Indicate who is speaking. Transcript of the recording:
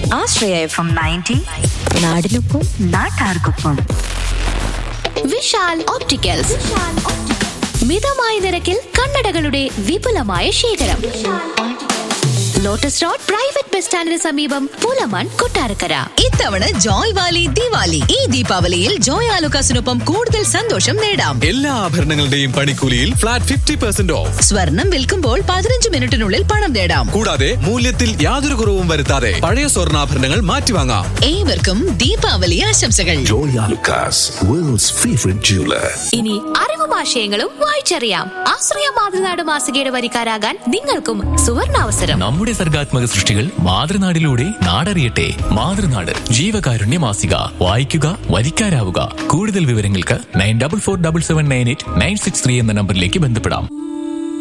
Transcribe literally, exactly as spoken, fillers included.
Speaker 1: ആശ്രയ F M ninety, നാടിനൊപ്പം നാട്ടാർക്കൊപ്പം.
Speaker 2: Vishal opticals, മിതമായ നിരക്കിൽ കണ്ണടകളുടെ വിപുലമായ ശേഖരം. ലോട്ടസ് റോഡ് പ്രൈവറ്റ് ബസ് സ്റ്റാൻഡിന് സമീപം, പുലമൺ, കൊട്ടാരക്കര.
Speaker 3: ഇത്തവണ ജോയ് വാലി ദിവാലി. ഈ ദീപാവലിയിൽ ജോയ് ആലുക്കാസിനൊപ്പം കൂടുതൽ സന്തോഷം നേടാം.
Speaker 4: എല്ലാ ആഭരണങ്ങളുടെയും പണിക്കൂലിയിൽ ഫ്ലാറ്റ് ഫിഫ്റ്റി പെർസെന്റ് ഓഫ്.
Speaker 3: സ്വർണം വിൽക്കുമ്പോൾ പതിനഞ്ച് മിനിറ്റിനുള്ളിൽ പണം നേടാം.
Speaker 4: കൂടാതെ മൂല്യത്തിൽ യാതൊരു കുറവും വരുത്താതെ പഴയ സ്വർണ്ണാഭരണങ്ങൾ മാറ്റിവാങ്ങാം.
Speaker 3: ഏവർക്കും ദീപാവലി ആശംസകൾ.
Speaker 5: Joy Alucas, world's favorite jeweler.
Speaker 2: ഇനി അറിവും ആശയങ്ങളും വായിച്ചറിയാം. ആശ്രയ മാതൃനാട് മാസികയുടെ വരിക്കാരാകാൻ നിങ്ങൾക്കും സുവർണാവസരം.
Speaker 6: നമ്മുടെ സർഗാത്മക സൃഷ്ടികൾ മാതൃനാടിലൂടെ നാടറിയട്ടെ. മാതൃനാട് ജീവകാരുണ്യ മാസിക. വായിക്കുക, വരിക്കാരാവുക. കൂടുതൽ വിവരങ്ങൾക്ക് nine double four double seven nine eight nine six three എന്ന നമ്പറിലേക്ക് ബന്ധപ്പെടാം.